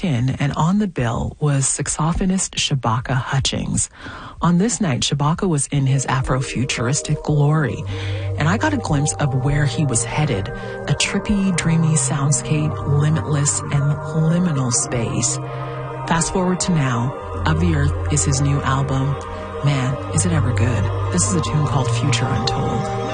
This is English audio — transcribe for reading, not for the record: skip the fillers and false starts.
walk in, and on the bill was saxophonist Shabaka Hutchings. On this night, Shabaka was in his Afrofuturistic glory, and I got a glimpse of where he was headed, a trippy, dreamy soundscape, limitless and liminal space. Fast forward to now, Of the Earth is his new album. Man, is it ever good. This is a tune called Future Untold.